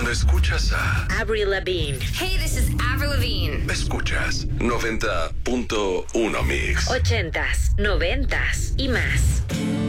Escuchas a Avril Lavigne. Hey, this is Avril Lavigne. Escuchas 90.1 Mix. 80s, 90s y más.